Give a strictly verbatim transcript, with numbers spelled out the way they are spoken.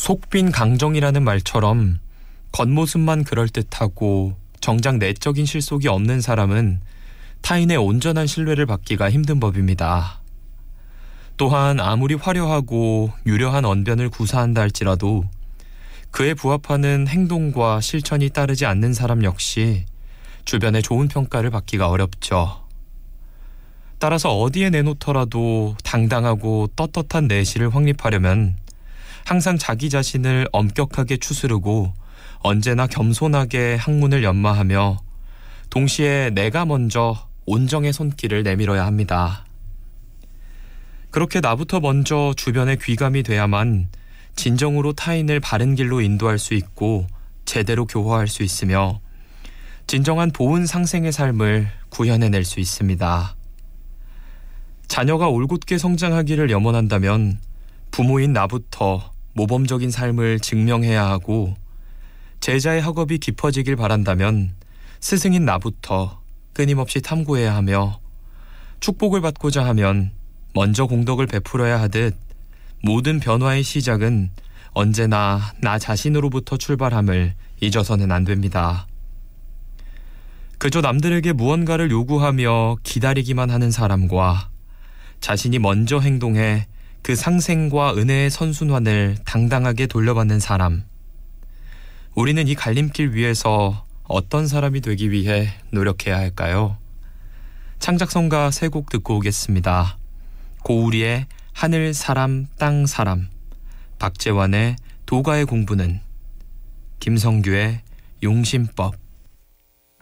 속빈 강정이라는 말처럼 겉모습만 그럴듯하고 정작 내적인 실속이 없는 사람은 타인의 온전한 신뢰를 받기가 힘든 법입니다. 또한 아무리 화려하고 유려한 언변을 구사한다 할지라도 그에 부합하는 행동과 실천이 따르지 않는 사람 역시 주변의 좋은 평가를 받기가 어렵죠. 따라서 어디에 내놓더라도 당당하고 떳떳한 내실을 확립하려면 항상 자기 자신을 엄격하게 추스르고 언제나 겸손하게 학문을 연마하며 동시에 내가 먼저 온정의 손길을 내밀어야 합니다. 그렇게 나부터 먼저 주변의 귀감이 돼야만 진정으로 타인을 바른 길로 인도할 수 있고 제대로 교화할 수 있으며 진정한 보은 상생의 삶을 구현해낼 수 있습니다. 자녀가 올곧게 성장하기를 염원한다면 부모인 나부터 모범적인 삶을 증명해야 하고 제자의 학업이 깊어지길 바란다면 스승인 나부터 끊임없이 탐구해야 하며 축복을 받고자 하면 먼저 공덕을 베풀어야 하듯 모든 변화의 시작은 언제나 나 자신으로부터 출발함을 잊어서는 안 됩니다. 그저 남들에게 무언가를 요구하며 기다리기만 하는 사람과 자신이 먼저 행동해 그 상생과 은혜의 선순환을 당당하게 돌려받는 사람. 우리는 이 갈림길 위에서 어떤 사람이 되기 위해 노력해야 할까요? 창작성가 세 곡 듣고 오겠습니다. 고우리의 하늘 사람 땅 사람, 박재환의 도가의 공부는, 김성규의 용심법.